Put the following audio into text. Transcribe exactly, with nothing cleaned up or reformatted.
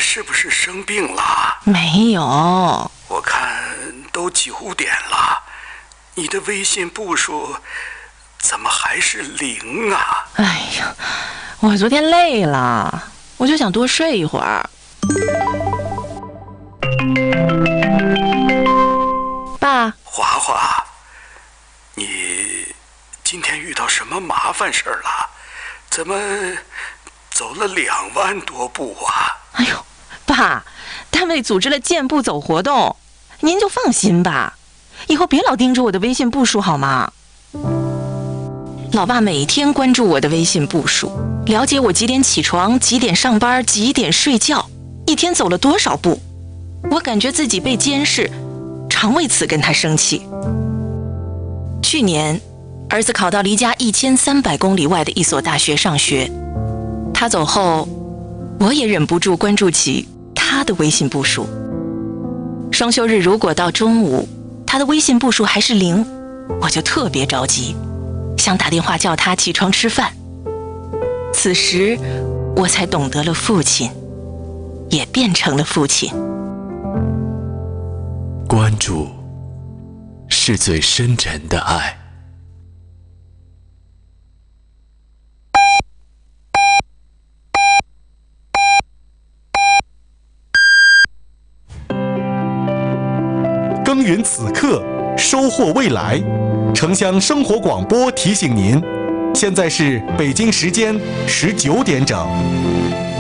是不是生病了？ 没有。 我看都几乎点了，你的微信步数怎么还是零啊？ 哎呀，我昨天累了，我就想多睡一会儿。爸， 华华，你今天遇到什么麻烦事儿了？怎么走了两万多步啊？ 哎呦，爸，单位组织了健步走活动，您就放心吧，以后别老盯着我的微信步数好吗？老爸每天关注我的微信步数，了解我几点起床、几点上班、几点睡觉，一天走了多少步。我感觉自己被监视，常为此跟他生气。去年，儿子考到离家一千三百公里外的一所大学上学，他走后，我也忍不住关注起他的微信步数。双休日如果到中午，他的微信步数还是零，我就特别着急，想打电话叫他起床吃饭。此时，我才懂得了父亲，也变成了父亲。 关注是最深沉的爱。 耕耘此刻，收获未来。城乡生活广播提醒您，现在是北京时间十九点整。